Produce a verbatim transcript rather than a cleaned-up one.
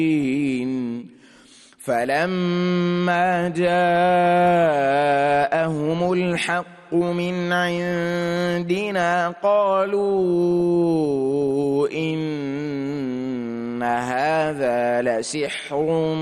فلما جاءهم الحق من عندنا قالوا إن هذا لسحر